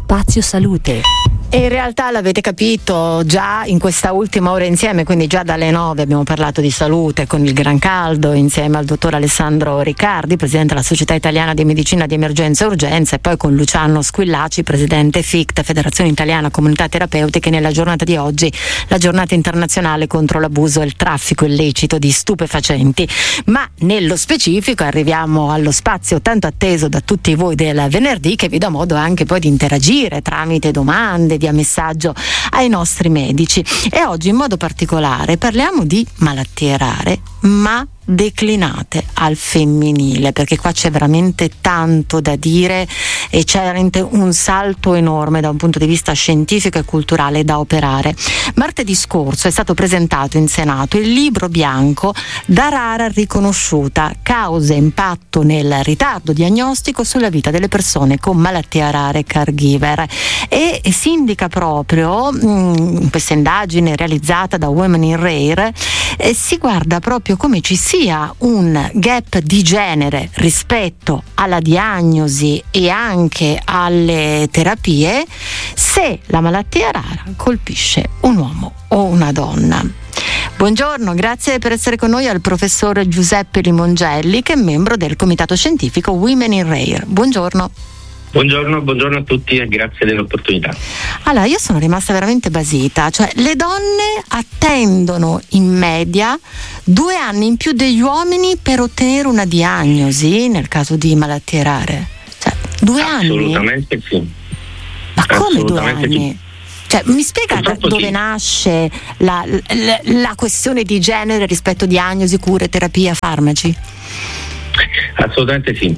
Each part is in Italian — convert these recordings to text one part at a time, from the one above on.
Spazio Salute. E in realtà l'avete capito già in questa ultima ora insieme, quindi già dalle 9 abbiamo parlato di salute con il Gran Caldo insieme al dottor Alessandro Riccardi, presidente della Società Italiana di Medicina di Emergenza e Urgenza, e poi con Luciano Squillaci, presidente FICT, Federazione Italiana Comunità Terapeutiche, nella giornata di oggi, la giornata internazionale contro l'abuso e il traffico illecito di stupefacenti. Ma nello specifico arriviamo allo spazio tanto atteso da tutti voi del venerdì, che vi dà modo anche poi di interagire tramite domande, via messaggio ai nostri medici. E oggi in modo particolare parliamo di malattie rare, ma declinate al femminile, perché qua c'è veramente tanto da dire e c'è veramente un salto enorme da un punto di vista scientifico e culturale da operare. Martedì scorso è stato presentato in Senato il libro bianco Da rara riconosciuta: cause e impatto nel ritardo diagnostico sulla vita delle persone con malattie rare caregiver, e si indica proprio in questa indagine realizzata da Women in Rare, si guarda proprio come ci sia un gap di genere rispetto alla diagnosi e anche alle terapie se la malattia rara colpisce un uomo o una donna. Buongiorno, grazie per essere con noi al professor Giuseppe Limongelli, che è membro del comitato scientifico Women in Rare. Buongiorno. Buongiorno a tutti e grazie dell'opportunità. Allora, io sono rimasta veramente basita, cioè le donne attendono in media 2 anni in più degli uomini per ottenere una diagnosi nel caso di malattie rare. Cioè, 2 anni? Assolutamente sì. Ma come 2 anni? Sì. Cioè, mi spiega dove sì. Nasce la questione di genere rispetto a diagnosi, cure, terapia, farmaci? Assolutamente sì.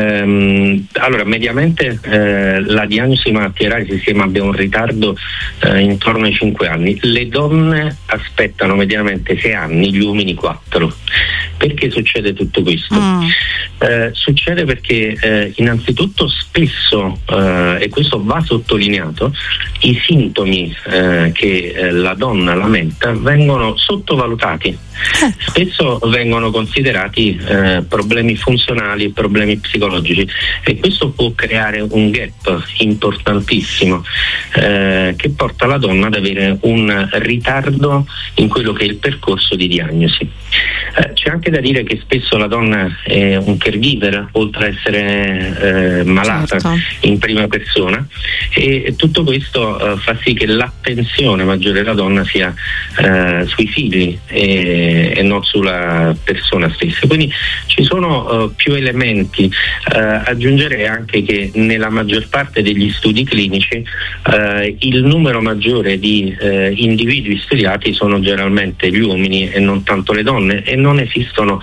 Allora, mediamente la diagnosi di malattie rare si stima abbia un ritardo intorno ai 5 anni. Le donne aspettano mediamente 6 anni, gli uomini 4. Perché succede tutto questo? Succede perché innanzitutto spesso, e questo va sottolineato, i sintomi che la donna lamenta vengono sottovalutati. Spesso vengono considerati problemi funzionali, problemi psicologici, e questo può creare un gap importantissimo che porta la donna ad avere un ritardo in quello che è il percorso di diagnosi. C'è anche da dire che spesso la donna è un caregiver, oltre a essere malata, certo, in prima persona, e tutto questo fa sì che l'attenzione maggiore della donna sia sui figli e non sulla persona stessa. Quindi ci sono più elementi. Aggiungerei anche che nella maggior parte degli studi clinici il numero maggiore di individui studiati sono generalmente gli uomini e non tanto le donne, e non esistono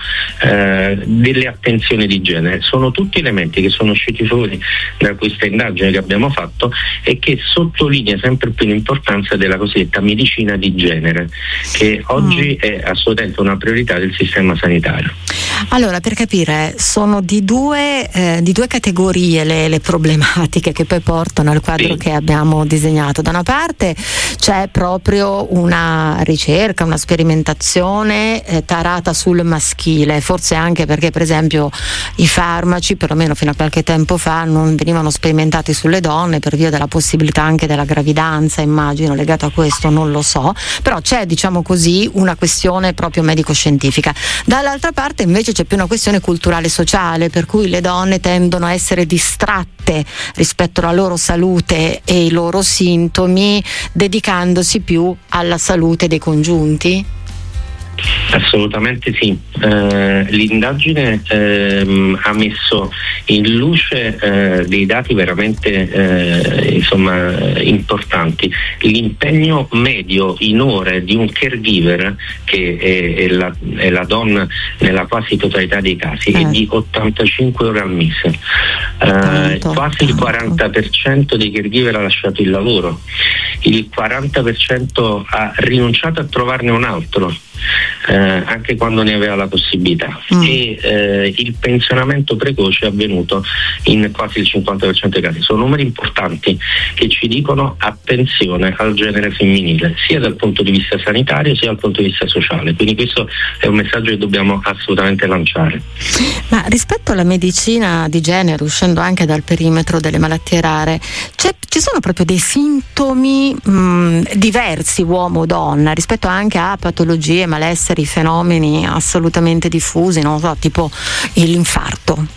delle attenzioni di genere. Sono tutti elementi che sono usciti fuori da questa indagine che abbiamo fatto e che sottolinea sempre più l'importanza della cosiddetta medicina di genere, che oggi è assolutamente una priorità del sistema sanitario. Allora, per capire, sono di due categorie le problematiche che poi portano al quadro che abbiamo disegnato. Da una parte c'è proprio una ricerca, una sperimentazione tarata sul maschile, forse anche perché per esempio i farmaci, perlomeno fino a qualche tempo fa, non venivano sperimentati sulle donne per via della possibilità anche della gravidanza, immagino, legato a questo, non lo so, però c'è, diciamo così, una questione proprio medico-scientifica. Dall'altra parte invece c'è più una questione culturale sociale, per cui le donne tendono a essere distratte rispetto alla loro salute e i loro sintomi, dedicandosi più alla salute dei congiunti. Assolutamente sì. L'indagine ha messo in luce dei dati veramente importanti. L'impegno medio in ore di un caregiver, che è la donna nella quasi totalità dei casi, è di 85 ore al mese. Quasi il 40% dei caregiver ha lasciato il lavoro, il 40% ha rinunciato a trovarne un altro, anche quando ne aveva la possibilità, e il pensionamento precoce è avvenuto in quasi il 50% dei casi. Sono numeri importanti che ci dicono attenzione al genere femminile, sia dal punto di vista sanitario sia dal punto di vista sociale, quindi questo è un messaggio che dobbiamo assolutamente lanciare. Ma rispetto alla medicina di genere, uscendo anche dal perimetro delle malattie rare, c'è ci sono proprio dei sintomi diversi uomo-donna rispetto anche a patologie, malesseri, fenomeni assolutamente diffusi, non so, tipo l'infarto?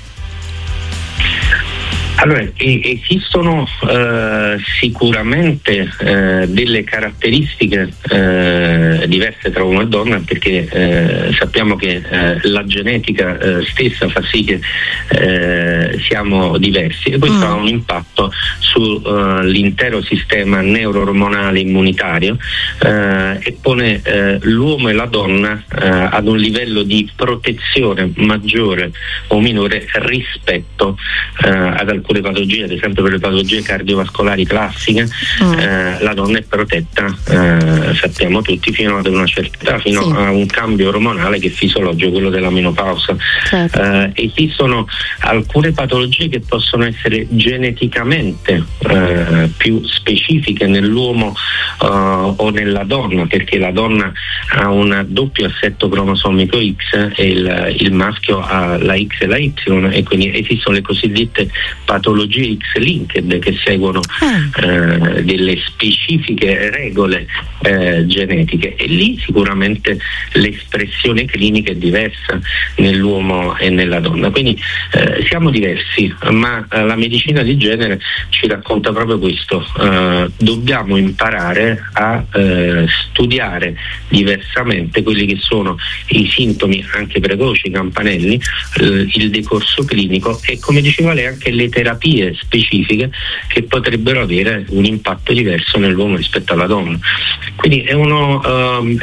Allora, esistono sicuramente delle caratteristiche diverse tra uomo e donna, perché sappiamo che la genetica stessa fa sì che siamo diversi, e questo ha un impatto sull'intero sistema neuro-ormonale immunitario e pone l'uomo e la donna ad un livello di protezione maggiore o minore rispetto ad alcune patologie. Ad esempio, per le patologie cardiovascolari classiche la donna è protetta, sappiamo tutti, fino ad una certa età, fino a un cambio ormonale che è fisiologico, quello della menopausa. Esistono alcune patologie che possono essere geneticamente più specifiche nell'uomo o nella donna, perché la donna ha un doppio assetto cromosomico X e il maschio ha la X e la Y, e quindi esistono le cosiddette patologie X-linked che seguono delle specifiche regole genetiche, e lì sicuramente l'espressione clinica è diversa nell'uomo e nella donna. Quindi siamo diversi, ma la medicina di genere ci racconta proprio questo: dobbiamo imparare a studiare diversamente quelli che sono i sintomi anche precoci, campanelli, il decorso clinico e, come diceva lei, anche le terapie specifiche che potrebbero avere un impatto diverso nell'uomo rispetto alla donna. Quindi è un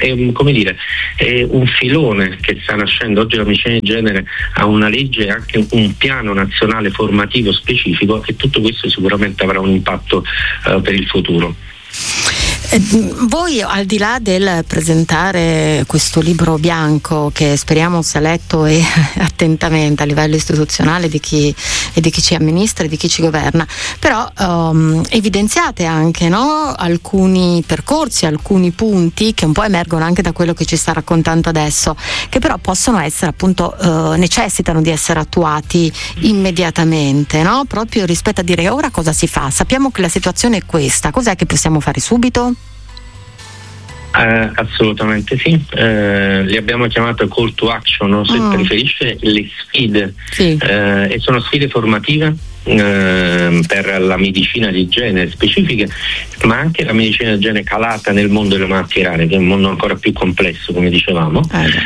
filone che sta nascendo oggi. La medicina di genere ha una legge e anche un piano nazionale formativo specifico, e tutto questo sicuramente avrà un impatto per il futuro. Voi, al di là del presentare questo libro bianco, che speriamo sia letto e attentamente a livello istituzionale di chi ci amministra e di chi ci governa, però evidenziate anche, no, alcuni percorsi, alcuni punti che un po' emergono anche da quello che ci sta raccontando adesso, che però possono essere, appunto, necessitano di essere attuati immediatamente, no? Proprio rispetto a dire: ora cosa si fa? Sappiamo che la situazione è questa, cos'è che possiamo fare subito? Assolutamente sì, le abbiamo chiamate call to action, se preferisce, le sfide, e sono sfide formative per la medicina di genere specifiche, ma anche la medicina di genere calata nel mondo delle malattie rare, che è un mondo ancora più complesso, come dicevamo,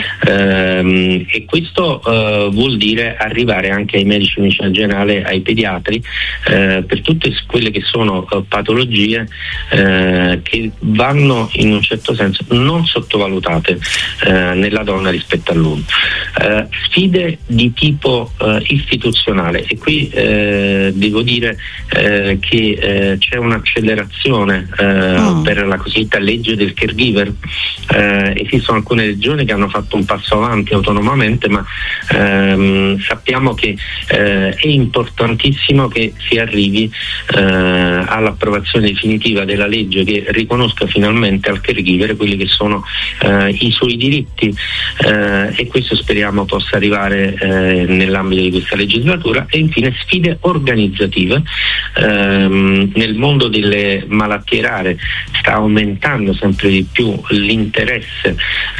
e questo vuol dire arrivare anche ai medici di medicina generale, ai pediatri, per tutte quelle che sono patologie che vanno in un certo senso non sottovalutate nella donna rispetto all'uomo. Sfide di tipo istituzionale, e qui devo dire che c'è un'accelerazione per la cosiddetta legge del caregiver. Esistono alcune regioni che hanno fatto un passo avanti autonomamente, ma sappiamo che è importantissimo che si arrivi all'approvazione definitiva della legge che riconosca finalmente al caregiver quelli che sono i suoi diritti, e questo speriamo possa arrivare nell'ambito di questa legislatura. E infine sfide organizzative. Nel mondo delle malattie rare sta aumentando sempre di più l'interesse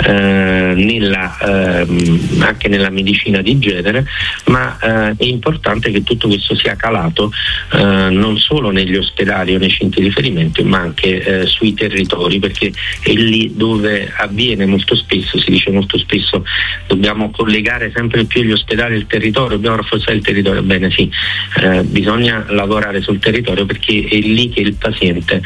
anche nella medicina di genere, ma è importante che tutto questo sia calato non solo negli ospedali o nei centri di riferimento, ma anche sui territori, perché è lì dove avviene molto spesso. Si dice molto spesso: dobbiamo collegare sempre più gli ospedali al territorio, dobbiamo rafforzare il territorio. Bene, sì, bisogna lavorare sul territorio, perché è lì che il paziente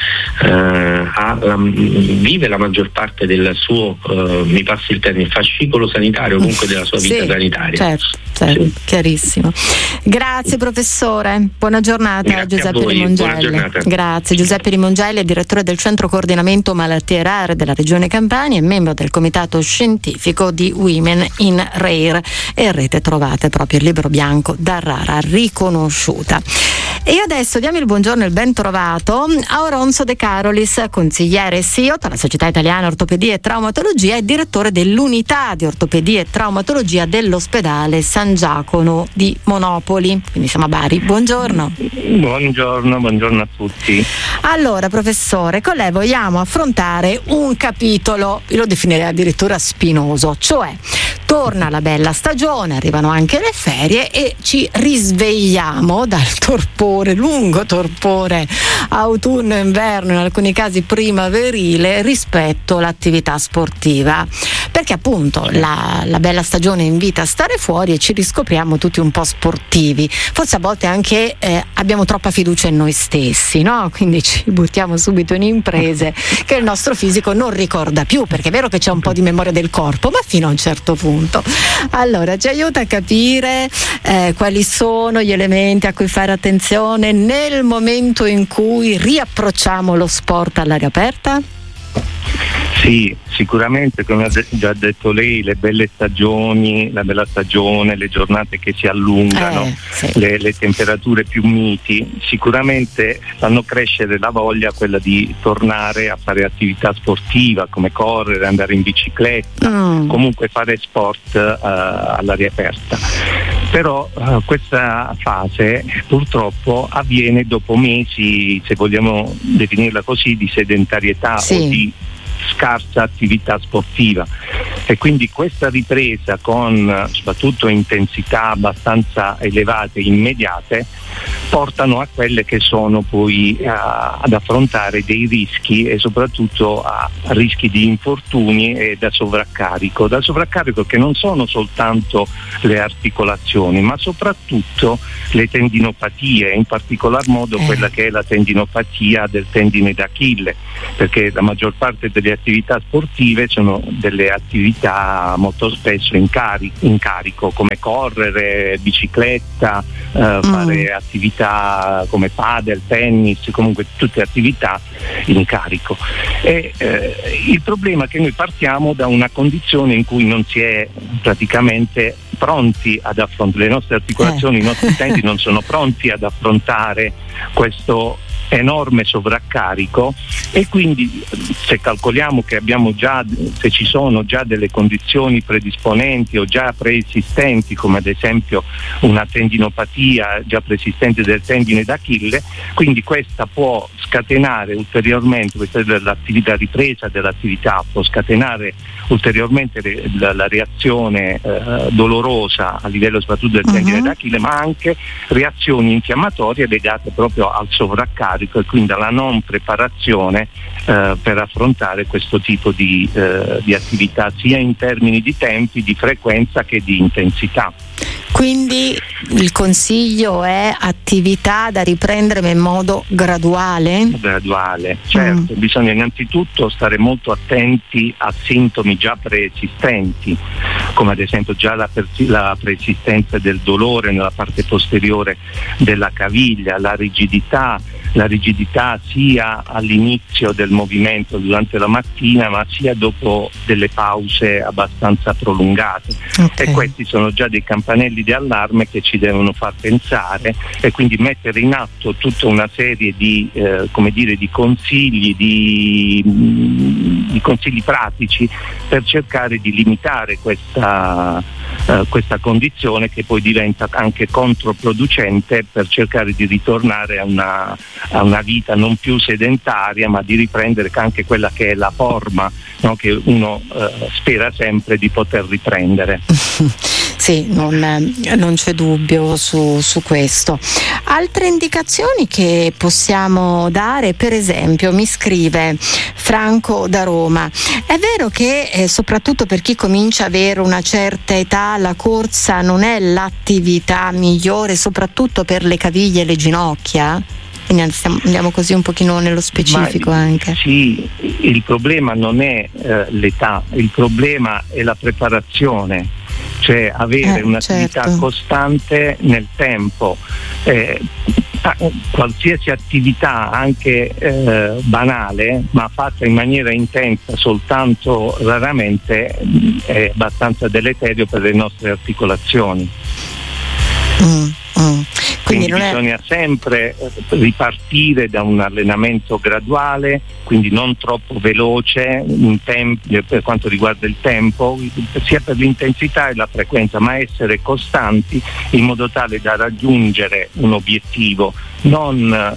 vive la maggior parte del suo, mi passi il termine, fascicolo sanitario, comunque della sua vita sanitaria. Certo, sì. Chiarissimo. Grazie professore, buona giornata. Grazie Giuseppe Rimongelli. Grazie. Giuseppe Rimongelli è direttore del Centro Coordinamento Malattie Rare della Regione Campania e membro del comitato scientifico di Women in Rare, e in rete trovate proprio il libro bianco Da Rara Riconosciuta. E io adesso diamo il buongiorno e il ben trovato a Oronzo De Carolis, consigliere e CEO della Società Italiana Ortopedia e Traumatologia e direttore dell'unità di ortopedia e traumatologia dell'ospedale San Giacomo di Monopoli. Quindi siamo a Bari. Buongiorno. Buongiorno a tutti. Allora, professore, con lei vogliamo affrontare un capitolo, io lo definirei addirittura spinoso, cioè torna la bella stagione, arrivano anche le ferie e ci risvegliamo dal torpore, lungo torpore autunno-inverno, in alcuni casi primaverile, rispetto all'attività sportiva, perché appunto la bella stagione invita a stare fuori e ci riscopriamo tutti un po' sportivi, forse a volte anche abbiamo troppa fiducia in noi stessi, no? Quindi ci buttiamo subito in imprese che il nostro fisico non ricorda più, perché è vero che c'è un po' di memoria del corpo, ma fino a un certo punto. Allora, ci aiuta a capire quali sono gli elementi a cui fare attenzione nel momento in cui riapprocciamo lo sport all'aria aperta? Sì, sicuramente, come ha già detto lei, la bella stagione, le giornate che si allungano, sì. le temperature più miti, sicuramente fanno crescere la voglia, quella di tornare a fare attività sportiva come correre, andare in bicicletta, comunque fare sport all'aria aperta. Però questa fase purtroppo avviene dopo mesi, se vogliamo definirla così, di sedentarietà, sì, o di scarsa attività sportiva, e quindi questa ripresa con soprattutto intensità abbastanza elevate e immediate portano a quelle che sono poi ad affrontare dei rischi, e soprattutto a rischi di infortuni e da sovraccarico che non sono soltanto le articolazioni, ma soprattutto le tendinopatie, in particolar modo quella che è la tendinopatia del tendine d'Achille, perché la maggior parte delle attività sportive sono delle attività molto spesso in carico, come correre, bicicletta, fare attività come padel, tennis, comunque tutte attività in carico. E il problema è che noi partiamo da una condizione in cui non si è praticamente pronti ad affrontare, le nostre articolazioni, i nostri tendini non sono pronti ad affrontare questo enorme sovraccarico, e quindi se calcoliamo che se ci sono già delle condizioni predisponenti o già preesistenti, come ad esempio una tendinopatia già preesistente del tendine d'Achille, quindi questa può scatenare ulteriormente, questa è dell'attività ripresa dell'attività, può scatenare ulteriormente la reazione dolorosa a livello soprattutto del tendine d'Achille, ma anche reazioni infiammatorie legate proprio al sovraccarico e quindi alla non preparazione per affrontare questo tipo di attività, sia in termini di tempi, di frequenza che di intensità. Quindi il consiglio è attività da riprendere in modo graduale? Graduale, certo. Bisogna innanzitutto stare molto attenti a sintomi già preesistenti, come ad esempio già la preesistenza del dolore nella parte posteriore della caviglia, la rigidità sia all'inizio del movimento durante la mattina, ma sia dopo delle pause abbastanza prolungate. E questi sono già dei campanelli di allarme che ci devono far pensare, e quindi mettere in atto tutta una serie di consigli, di consigli pratici per cercare di limitare questa condizione, che poi diventa anche controproducente per cercare di ritornare a una vita non più sedentaria, ma di riprendere anche quella che è la forma, no? Che uno spera sempre di poter riprendere. Sì, non c'è dubbio su questo. Altre indicazioni che possiamo dare, per esempio, mi scrive Franco da Roma, è vero che soprattutto per chi comincia a avere una certa età la corsa non è l'attività migliore, soprattutto per le caviglie e le ginocchia? Quindi andiamo così un pochino nello specifico. Anche. Sì, il problema non è l'età, il problema è la preparazione, cioè avere un'attività costante nel tempo. Qualsiasi attività, anche banale, ma fatta in maniera intensa soltanto raramente, è abbastanza deleterio per le nostre articolazioni. Quindi bisogna sempre ripartire da un allenamento graduale, quindi non troppo veloce per quanto riguarda il tempo, sia per l'intensità e la frequenza, ma essere costanti in modo tale da raggiungere un obiettivo, non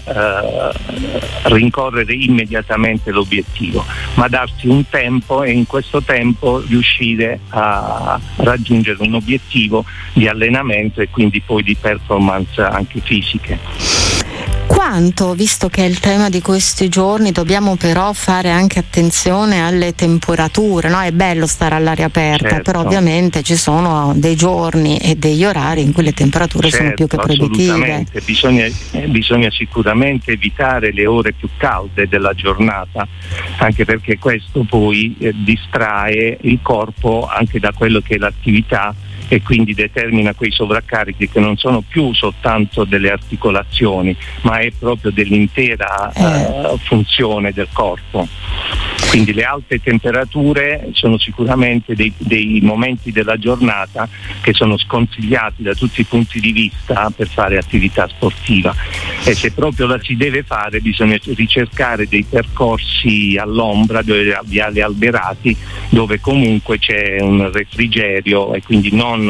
rincorrere immediatamente l'obiettivo, ma darsi un tempo e in questo tempo riuscire a raggiungere un obiettivo di allenamento e quindi poi di performance anche fisiche. Quanto, visto che è il tema di questi giorni, dobbiamo però fare anche attenzione alle temperature, no? È bello stare all'aria aperta, certo, però ovviamente ci sono dei giorni e degli orari in cui le temperature sono più che proibitive. Bisogna sicuramente evitare le ore più calde della giornata, anche perché questo poi distrae il corpo anche da quello che è l'attività e quindi determina quei sovraccarichi che non sono più soltanto delle articolazioni, ma è proprio dell'intera funzione del corpo. Quindi le alte temperature sono sicuramente dei momenti della giornata che sono sconsigliati da tutti i punti di vista per fare attività sportiva, e se proprio la si deve fare bisogna ricercare dei percorsi all'ombra, viali alberati, dove comunque c'è un refrigerio e quindi non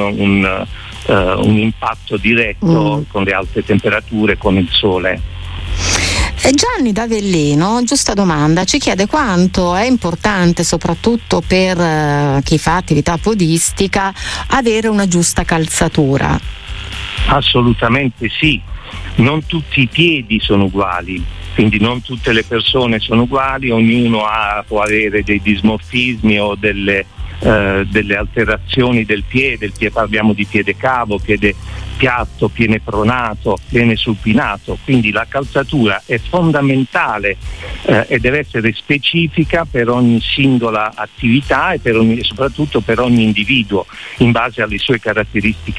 un impatto diretto con le alte temperature, con il sole. Gianni d'Avellino, giusta domanda, ci chiede quanto è importante, soprattutto per chi fa attività podistica, avere una giusta calzatura. Assolutamente sì, non tutti i piedi sono uguali, quindi non tutte le persone sono uguali, ognuno può avere dei dismorfismi o delle alterazioni del piede, parliamo di piede cavo, piede piatto, piede pronato, piede supinato, quindi la calzatura è fondamentale e deve essere specifica per ogni singola attività e soprattutto per ogni individuo in base alle sue caratteristiche